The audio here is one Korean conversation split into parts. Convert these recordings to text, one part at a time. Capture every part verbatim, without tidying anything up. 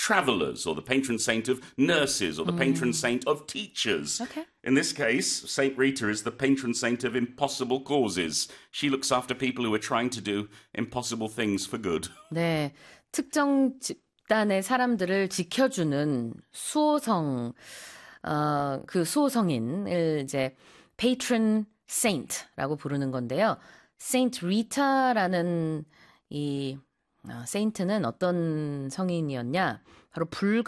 travelers, or the patron saint of nurses, or the patron saint of teachers. Okay. In this case, Saint Rita is the patron saint of impossible causes. She looks after people who are trying to do impossible things for good. 네, 특정 집단의 사람들을 지켜주는 수호성, 어, 그 수호성인을 이제 patron saint라고 부르는 건데요. Saint Rita라는 이 어, 세인트는 어떤 성인이었냐? 바로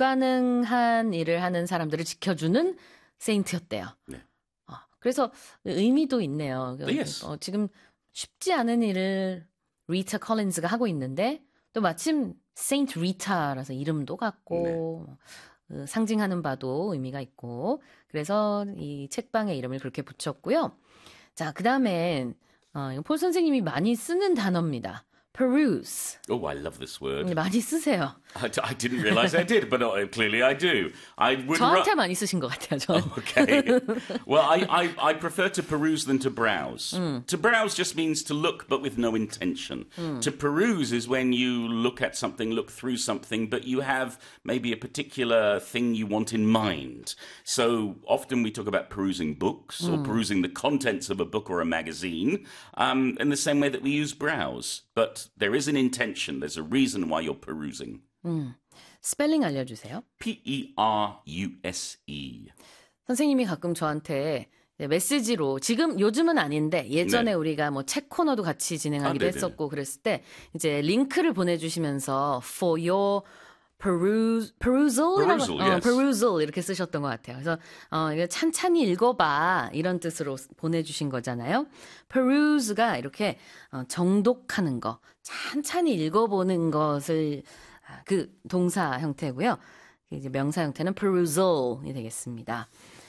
불가능한 일을 하는 사람들을 지켜주는 세인트였대요. 네. 어, 그래서 의미도 있네요. Yes. 어, 지금 쉽지 않은 일을 리타 컬린즈가 하고 있는데 또 마침 세인트 리타라서 이름도 같고 네. 어, 상징하는 바도 의미가 있고 그래서 이 책방의 이름을 그렇게 붙였고요. 자, 그 다음에 어, 폴 선생님이 많이 쓰는 단어입니다. peruse. Oh, I love this word. 많이 쓰세요. I, d- I didn't realize I did, but uh, clearly I do. I would 저한테 ru- 많이 쓰신 것 같아요. 저는. Oh, okay. Well, I, I, I prefer to peruse than to browse. 음. To browse just means to look, but with no intention. 음. To peruse is when you look at something, look through something, but you have maybe a particular thing you want in mind. So often we talk about perusing books or 음. perusing the contents of a book or a magazine um, in the same way that we use browse. But there is an intention. There's a reason why you're perusing. 음. 스펠링 알려주세요. P E R U S E. 선생님이 가끔 저한테 메시지로 지금 요즘은 아닌데 예전에 네. 우리가 뭐 책 코너도 같이 진행하기도 아, 했었고 그랬을 때 이제 링크를 보내주시면서 for your peruse, perusal, Perusal, 어, yes. perusal 이렇게 쓰셨던 것 같아요. 그래서 어, 이거 찬찬히 읽어봐 이런 뜻으로 보내주신 거잖아요. peruse가 이렇게 어, 정독하는 거, 찬찬히 읽어보는 것을 그 동사 형태고요. 이제 명사 형태는 perusal이 되겠습니다.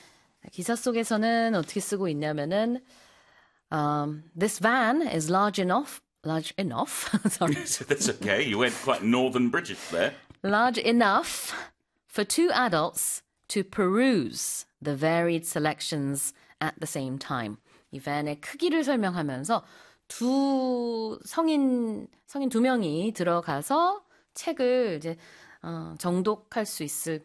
기사 속에서는 어떻게 쓰고 있냐면은 um, this van is large enough, large enough. Sorry, That's okay. You went quite northern British there. large enough for two adults to peruse the varied selections at the same time. 이 van의 크기를 설명하면서 두 성인 성인 두 명이 들어가서 책을 이제 어, 정독할 수 있을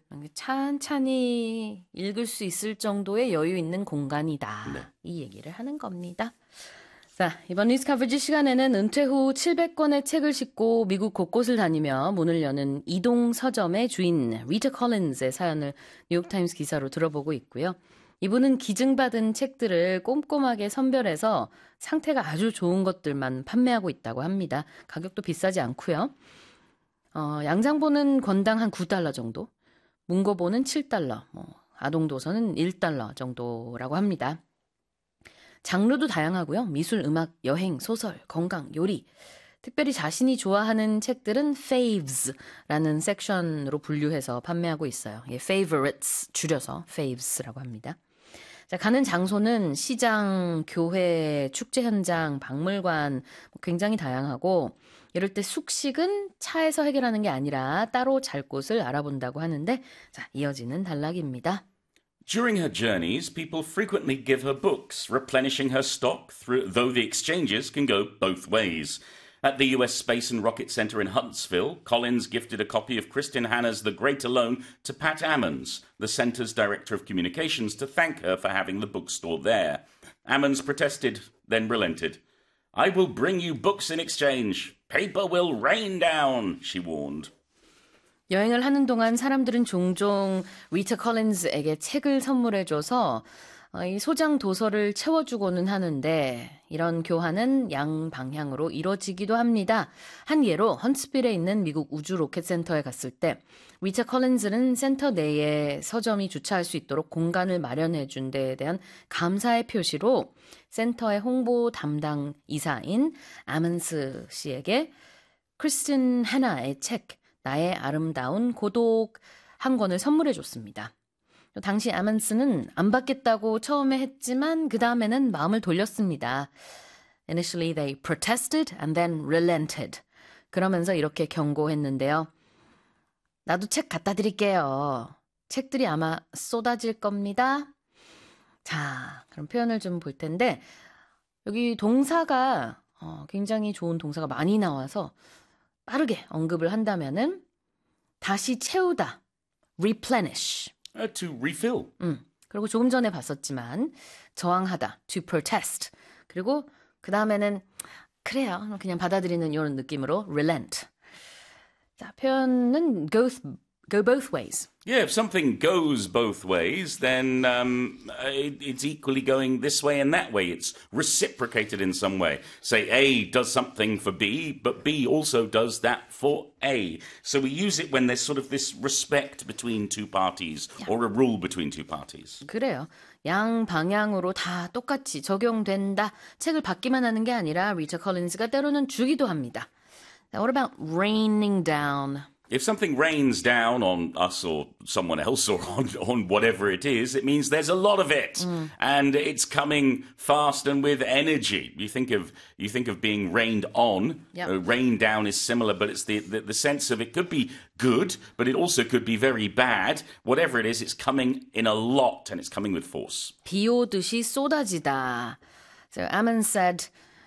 찬찬히 읽을 수 있을 정도의 여유 있는 공간이다. 네. 이 얘기를 하는 겁니다. 자, 이번 뉴스 커버지 시간에는 은퇴 후 칠백 권의 책을 싣고 미국 곳곳을 다니며 문을 여는 이동 서점의 주인 리타 컬린즈의 사연을 뉴욕타임스 기사로 들어보고 있고요. 이분은 기증받은 책들을 꼼꼼하게 선별해서 상태가 아주 좋은 것들만 판매하고 있다고 합니다. 가격도 비싸지 않고요. 어, 양장본은 권당 한 구 달러 정도, 문고본은 칠 달러, 뭐, 아동도서는 일 달러 정도라고 합니다. 장르도 다양하고요. 미술, 음악, 여행, 소설, 건강, 요리. 특별히 자신이 좋아하는 책들은 faves라는 섹션으로 분류해서 판매하고 있어요. 예, favorites 줄여서 faves라고 합니다. 자, 가는 장소는 시장, 교회, 축제 현장, 박물관 굉장히 다양하고 이럴 때 숙식은 차에서 해결하는 게 아니라 따로 잘 곳을 알아본다고 하는데 자, 이어지는 단락입니다. During her journeys, people frequently give her books, replenishing her stock, through, though the exchanges can go both ways. At the U S Space and Rocket Center in Huntsville, Collins gifted a copy of Kristin Hanna's The Great Alone to Pat Ammons, the center's director of communications, to thank her for having the bookstore there. Ammons protested, then relented. I will bring you books in exchange. Paper will rain down, she warned. 여행을 하는 동안 사람들은 종종 리타 컬린즈에게 책을 선물해줘서 이 소장 도서를 채워주고는 하는데 이런 교환은 양방향으로 이루어지기도 합니다. 한 예로 헌츠빌에 있는 미국 우주 로켓 센터에 갔을 때 리타 컬린즈는 센터 내에 서점이 주차할 수 있도록 공간을 마련해 준 데에 대한 감사의 표시로 센터의 홍보 담당 이사인 아먼스 씨에게 크리스틴 해나의 책 나의 아름다운 고독 한 권을 선물해 줬습니다. 당시 아먼스는 안 받겠다고 처음에 했지만 그 다음에는 마음을 돌렸습니다. Initially they protested and then relented. 그러면서 이렇게 경고했는데요. 나도 책 갖다 드릴게요. 책들이 아마 쏟아질 겁니다. 자, 그럼 표현을 좀 볼 텐데 여기 동사가 어, 굉장히 좋은 동사가 많이 나와서 빠르게 언급을 한다면은 다시 채우다, replenish. Uh, to refill. 음, 그리고 조금 전에 봤었지만 저항하다, to protest. 그리고 그 다음에는 그래요, 그냥 받아들이는 이런 느낌으로 relent. 자, 표현은 go, go both ways. Yeah, if something goes both ways, then um, it, it's equally going this way and that way. It's reciprocated in some way. Say A does something for B, but B also does that for A. So we use it when there's sort of this respect between two parties yeah. or a rule between two parties. 그래요. 양 방향으로 다 똑같이 적용된다. 책을 받기만 하는 게 아니라 리처 컬린스가 때로는 주기도 합니다. Now, what about raining down? If something rains down on us or someone else or on, on whatever it is, it means there's a lot of it. Mm. And it's coming fast and with energy. You think of you think of being rained on. Yep. Uh, rain down is similar, but it's the, the, the sense of it could be good, but it also could be very bad. Whatever it is, it's coming in a lot and it's coming with force. 비 오듯이 쏟아지다. So Ammon said,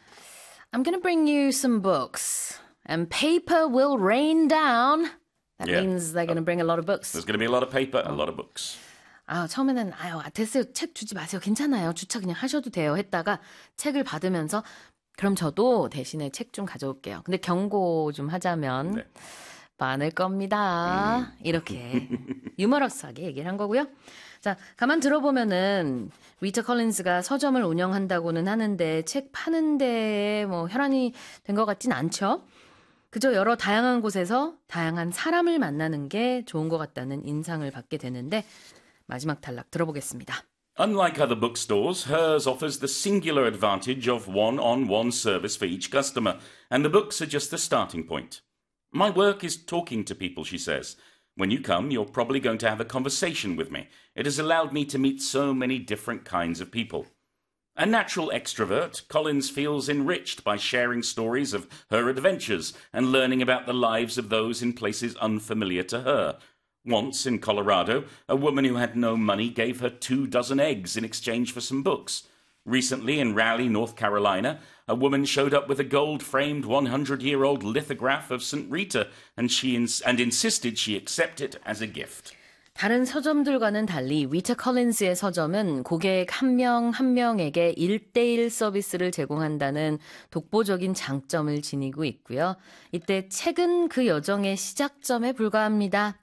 I'm going to bring you some books. And paper will rain down. That yeah. means they're going to bring a lot of books. There's going to be a lot of paper, a lot of books. 아, 처음에는 아유, 됐어요. 책 주지 마세요. 괜찮아요. 주차 그냥 하셔도 돼요. 했다가 책을 받으면서 그럼 저도 대신에 책 좀 가져올게요. 근데 경고 좀 하자면 네. 많을 겁니다. 음. 이렇게 유머러스하게 얘기를 한 거고요. 자, 가만 들어보면은 리처 컬린스가 서점을 운영한다고는 하는데 책 파는 데에 뭐 혈안이 된 것 같진 않죠. 그저 여러 다양한 곳에서 다양한 사람을 만나는 게 좋은 것 같다는 인상을 받게 되는데 마지막 단락 들어보겠습니다. Unlike other bookstores, hers offers the singular advantage of one-on-one service for each customer, and the books are just the starting point. My work is talking to people, she says. When you come, you're probably going to have a conversation with me. It has allowed me to meet so many different kinds of people. A natural extrovert, Collins feels enriched by sharing stories of her adventures and learning about the lives of those in places unfamiliar to her. Once, in Colorado, a woman who had no money gave her two dozen eggs in exchange for some books. Recently, in Raleigh, North Carolina, a woman showed up with a gold-framed one-hundred-year-old lithograph of Saint Rita, and she ins- and insisted she accept it as a gift. 다른 서점들과는 달리 리처 컬린스의 서점은 고객 한 명 한 명에게 일대일 서비스를 제공한다는 독보적인 장점을 지니고 있고요. 이때 책은 그 여정의 시작점에 불과합니다.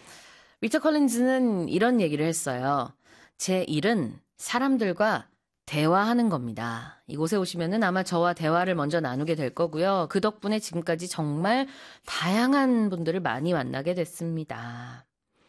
리처 컬린스는 이런 얘기를 했어요. 제 일은 사람들과 대화하는 겁니다. 이곳에 오시면은 아마 저와 대화를 먼저 나누게 될 거고요. 그 덕분에 지금까지 정말 다양한 분들을 많이 만나게 됐습니다.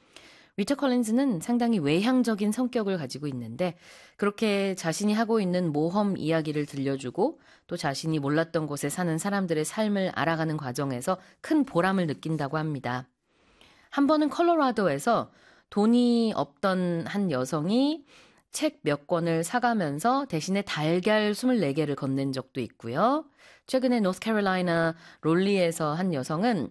리처 컬린스는 상당히 외향적인 성격을 가지고 있는데 그렇게 자신이 하고 있는 모험 이야기를 들려주고 또 자신이 몰랐던 곳에 사는 사람들의 삶을 알아가는 과정에서 큰 보람을 느낀다고 합니다. 한 번은 콜로라도에서 돈이 없던 한 여성이 책 몇 권을 사가면서 대신에 달걀 이십사 개를 건넨 적도 있고요. 최근에 노스캐롤라이나 롤리에서 한 여성은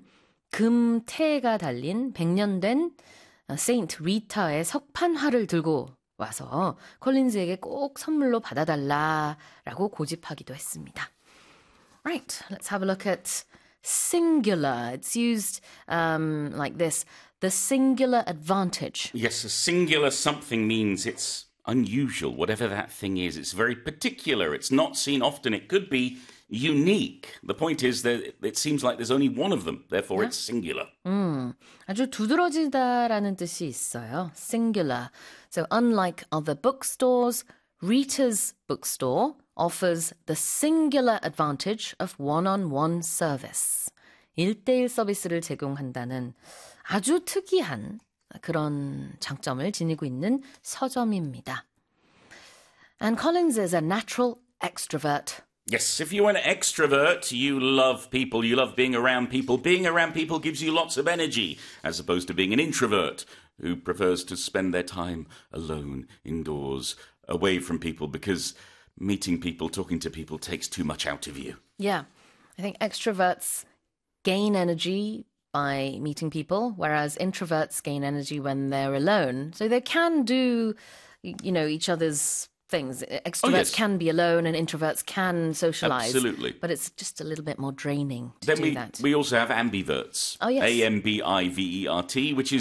금태가 달린 백 년 된 세인트 리타의 석판화를 들고 와서 콜린즈에게 꼭 선물로 받아달라라고 고집하기도 했습니다. Right, let's have a look at singular. It's used um, like this. The singular advantage. Yes, a singular something means it's unusual, whatever that thing is. It's very particular. It's not seen often. It could be unique. The point is that it seems like there's only one of them. Therefore, yeah. it's singular. 음, 아주 두드러지다라는 뜻이 있어요. Singular. So unlike other bookstores, Rita's bookstore offers the singular advantage of one-on-one service. 일대일 서비스를 제공한다는 아주 특이한 그런 장점을 지니고 있는 서점입니다. And Collins is a natural extrovert. Yes, if you're an extrovert, you love people, you love being around people. Being around people gives you lots of energy, as opposed to being an introvert who prefers to spend their time alone, indoors, away from people, because meeting people, talking to people takes too much out of you. Yeah, I think extroverts gain energy by meeting people, whereas introverts gain energy when they're alone. So they can do, you know, each other's things. Extroverts yes. can be alone and introverts can socialize. Absolutely. But it's just a little bit more draining to Then do we, that. we also have ambiverts. Oh, yes. A M B I V E R T, which is